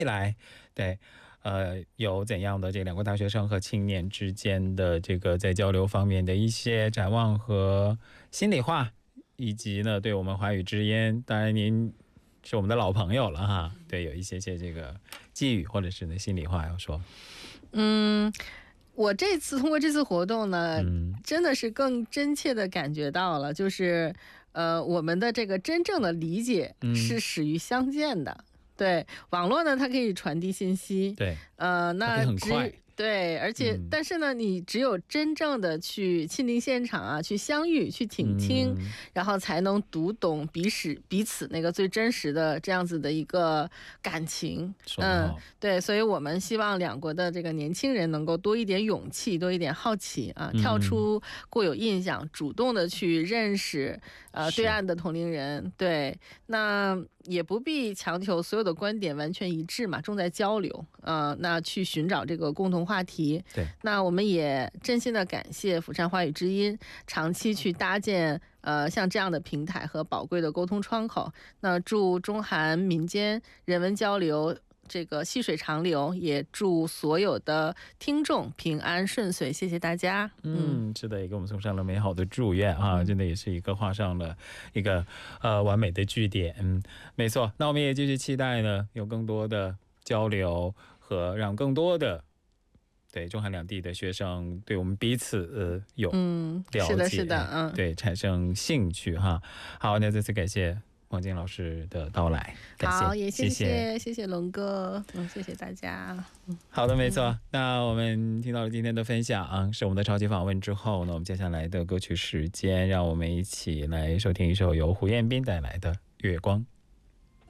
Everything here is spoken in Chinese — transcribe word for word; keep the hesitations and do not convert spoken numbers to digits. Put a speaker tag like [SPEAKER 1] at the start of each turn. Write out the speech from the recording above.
[SPEAKER 1] 来，对，呃，有怎样的这两国大学生和青年之间的这个在交流方面的一些展望和心里话，以及呢，对我们华语之音，当然您是我们的老朋友了哈，对，有一些些这个寄语或者是呢心里话要说。
[SPEAKER 2] 嗯，我这次通过这次活动呢，
[SPEAKER 1] 嗯，
[SPEAKER 2] 真的是更真切的感觉到了，就是呃，我们的这个真正的理解是始于相见的。对，网络呢，它可以传递信息，
[SPEAKER 1] 对，
[SPEAKER 2] 呃，
[SPEAKER 1] 它可以
[SPEAKER 2] 那只
[SPEAKER 1] 很快。
[SPEAKER 2] 对，而且、
[SPEAKER 1] 嗯
[SPEAKER 2] 但是呢，你只有真正的去亲临现场啊，去相遇、去倾听，
[SPEAKER 1] 嗯
[SPEAKER 2] 然后才能读懂彼此彼此那个最真实的这样子的一个感情。嗯，
[SPEAKER 1] 说得好。
[SPEAKER 2] 对，所以我们希望两国的这个年轻人能够多一点勇气，多一点好奇啊，跳出固有印象，主动的去认识呃
[SPEAKER 1] 是
[SPEAKER 2] 对岸的同龄人。对，那也不必强求所有的观点完全一致嘛，重在交流。呃，那去寻找这个共同话题。
[SPEAKER 1] 对，
[SPEAKER 2] 那我们也真心的感谢釜山华语之音长期去搭建呃像这样的平台和宝贵的沟通窗口。那祝中韩民间人文交流这个细水长流，也祝所有的听众平安顺遂，谢谢大家。
[SPEAKER 1] 嗯，是的，也给我们送上了美好的祝愿啊，真的也是一个画上了一个呃完美的句点。嗯，没错，那我们也继续期待呢，有更多的交流和让更多的对中韩两地的学生对我们彼此呃有
[SPEAKER 2] 嗯，
[SPEAKER 1] 了解，
[SPEAKER 2] 是的，是的，嗯，
[SPEAKER 1] 对，产生兴趣哈。好，那再次感谢王晶老师的到来，感谢，
[SPEAKER 2] 好，也谢
[SPEAKER 1] 谢
[SPEAKER 2] 谢谢谢龙哥，嗯，谢谢大家。
[SPEAKER 1] 好的，没错。那我们听到了今天的分享，是我们的超级访问之后呢，我们接下来的歌曲时间，让我们一起来收听一首由胡彦斌带来的《月光》。